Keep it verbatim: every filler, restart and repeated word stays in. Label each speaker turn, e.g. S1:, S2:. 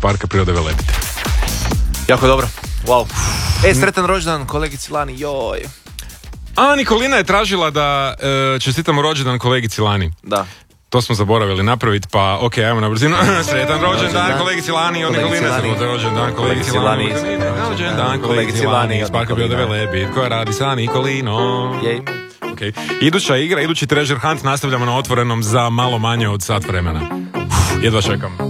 S1: Parka prirode Velebit.
S2: Jako dobro, wow. E, sretan rođendan kolegici Lani, joj.
S1: A Nikolina je tražila da e, čestitamo rođendan kolegici Lani.
S2: Da.
S1: To smo zaboravili napraviti, pa ok, ajmo na brzinu. Sretan rođendan kolegici Lani, od Nikolina se rođendan kolegici Lani. Rođendan kolegici Lani, iz Parka prirode Velebit, koja radi sa Nikolinom.
S2: Jej.
S1: Okay. Iduća igra, idući Treasure Hunt nastavljamo na Otvorenom za malo manje od sat vremena. Uf, jedva čekam.